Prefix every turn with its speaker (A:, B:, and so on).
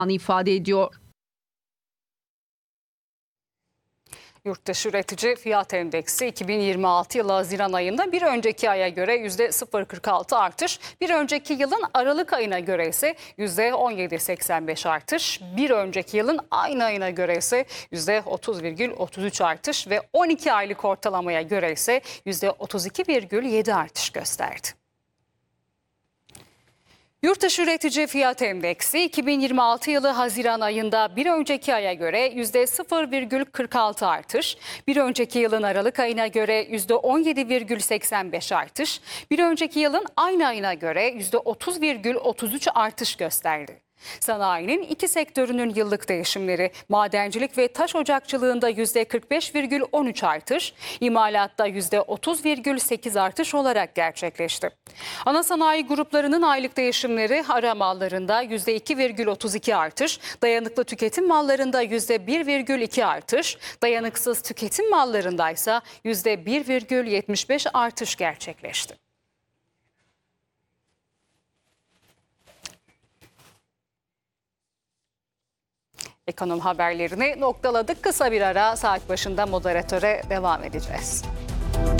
A: ifade ediyor.
B: Yurtdışı üretici fiyat endeksi 2026 yılı Haziran ayında bir önceki aya göre %0,46 artış, bir önceki yılın Aralık ayına göre ise %17,85 artış, bir önceki yılın aynı ayına göre ise %30,33 artış ve 12 aylık ortalamaya göre ise %32,7 artış gösterdi. Yurtdışı üretici fiyat endeksi 2026 yılı Haziran ayında bir önceki aya göre %0,46 artış, bir önceki yılın Aralık ayına göre %17,85 artış, bir önceki yılın aynı ayına göre %30,33 artış gösterdi. Sanayinin iki sektörünün yıllık değişimleri madencilik ve taş ocakçılığında %45,13 artış, imalatta %30,8 artış olarak gerçekleşti. Ana sanayi gruplarının aylık değişimleri ara mallarında %2,32 artış, dayanıklı tüketim mallarında %1,2 artış, dayanıksız tüketim mallarında ise %1,75 artış gerçekleşti. Ekonomi haberlerini noktaladık. Kısa bir ara, saat başında moderatöre devam edeceğiz.